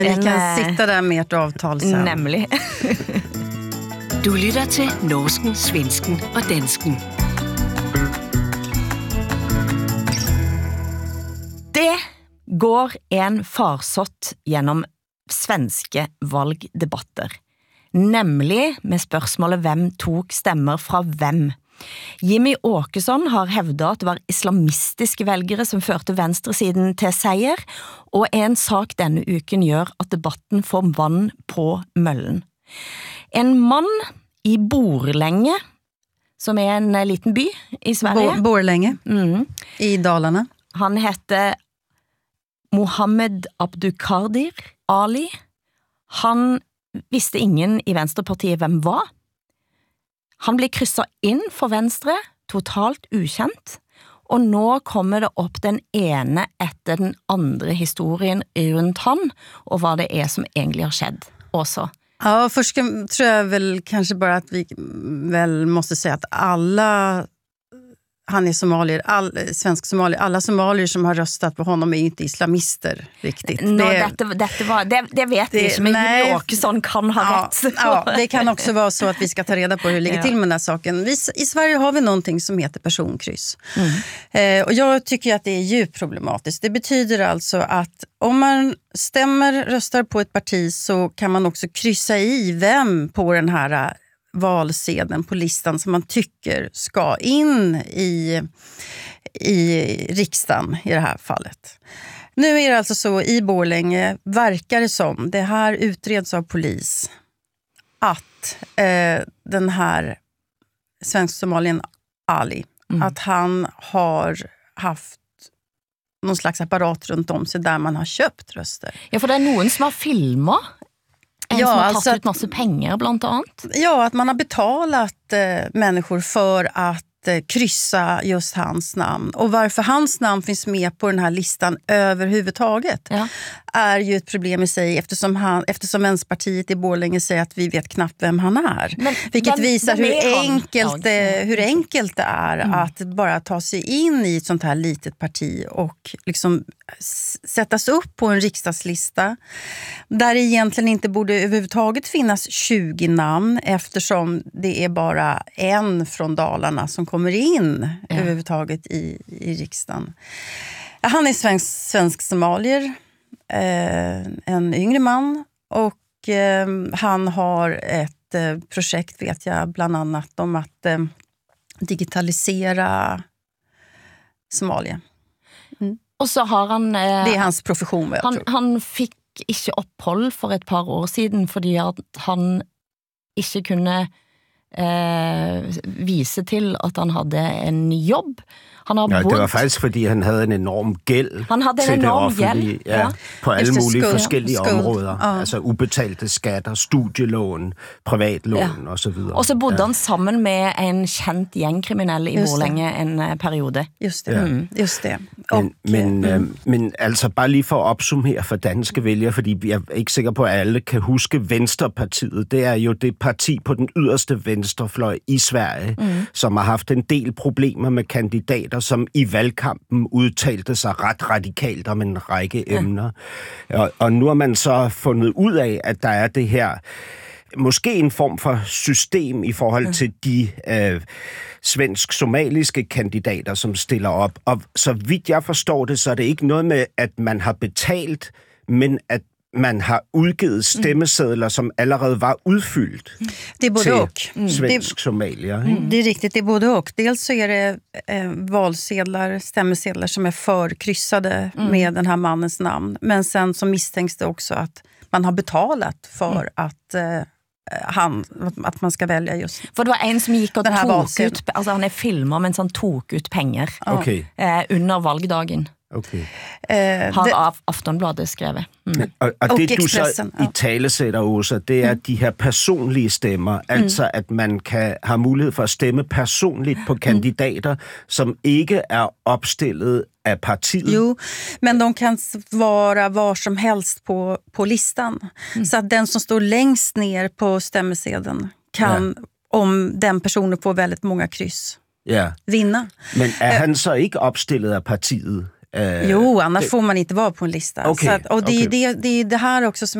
Vi kan sitta där med ett avtal sen. Nemlig. Du lytter til Norsken, Svensken og Dansken. Det går en farsott gjennom svenske valgdebatter. Nemlig med spørsmålet hvem tok stemmer fra hvem. Jimmy Åkesson har hævdet at det var islamistiske velgere som førte venstresiden til seier, og en sak denne uken gjør at debatten får vann på møllen. En mann i Borlänge, som er en liten by i Sverige. Borlänge, i Dalarna. Han hette Mohammed Abdukadir Ali. Han visste ingen i Venstrepartiet hvem var. Han blir krysset inn for Venstre, totalt ukjent, og nå kommer det opp den ene etter den andre historien rundt han, og vad det är som egentlig har skjedd også. Ja, först tror jag väl kanske bara att vi väl måste säga att alla, han är somalier, svensk somalier, alla somalier som har röstat på honom är ju inte islamister riktigt. Det vet vi inte, men Jimmy Åkesson kan ha rätt. Ja, det kan också vara så att vi ska ta reda på hur det ligger till med den här saken. I Sverige har vi någonting som heter personkryss. Och jag tycker att det är djupt problematiskt. Det betyder alltså att om man röstar på ett parti så kan man också kryssa i vem på den här valsedeln på listan som man tycker ska in i riksdagen i det här fallet. Nu är det alltså så i Borlänge, verkar det som, det här utreds av polis, att den här svensk-somalien Ali, att han har haft någon slags apparat runt om sig där man har köpt röster. Ja, för det är någon som har filmat. Som har tagit ut massa pengar bland annat. Ja, att man har betalat människor för att kryssa just hans namn. Och varför hans namn finns med på den här listan överhuvudtaget är ju ett problem i sig eftersom Vänsterpartiet i Borlänge säger att vi vet knappt vem han är. Men vilket visar hur enkelt det är att bara ta sig in i ett sånt här litet parti och liksom sättas upp på en riksdagslista där det egentligen inte borde överhuvudtaget finnas 20 namn eftersom det är bara en från Dalarna som kommer in överhuvudtaget i riksdagen. Han är svensk somalier, en yngre man, och han har ett projekt, vet jag, bland annat om att digitalisera Somalia. Och så har han... det är hans profession, vad jag tror. Han fick inte uppehåll för ett par år sedan fordi att han inte kunde vise til at han hade en jobb. Han har det var faktisk fordi han havde en enorm gæld. Han hade en enorm gæld, på alle mulige forskellige områder. Altså ubetalte skatter, studielån, privatlån og så videre. Og så bodde han sammen med en kendt gjengkriminell i Borlänge en periode. Just det. Men altså bare lige for at opsummere for danske vælgere, fordi jeg er ikke sikker på, at alle kan huske Venstrepartiet. Det er jo det parti på den yderste venstrefløj i Sverige, som har haft en del problemer med kandidater, som i valgkampen udtalte sig ret radikalt om en række emner. Og nu har man så fundet ud af, at der er det her, måske en form for system i forhold til de svensk-somaliske kandidater, som stiller op. Og så vidt jeg forstår det, så er det ikke noget med, at man har betalt, men at man har udgivet stemmesedler, som allerede var udfyldt. Det är både och. Svensk-somalier. Det är riktigt, det är både och. Dels så är det valsedlar, stämmesedlar som är förkryssade med den här mannens namn. Men sen så misstänks det också att man har betalat för att man ska välja just. För det var en som gick och tog ut, alltså han är filmad men han tog ut pengar under valgdagen. Okay. Har Aftonbladet skrevet. Og det du så i tale sætter, Åsa, det er de her personlige stemmer, altså at man har mulighed for at stemme personligt på kandidater, som ikke er opstillet af partiet. Jo, men de kan vara var som helst på listan. Så att den som står längst ner på stämmesedeln kan, om den personen får väldigt många kryss, vinna. Men er han så ikke opstillet af partiet? Jo, annars får man inte vara på en lista. Okay, så att, och det är det här också som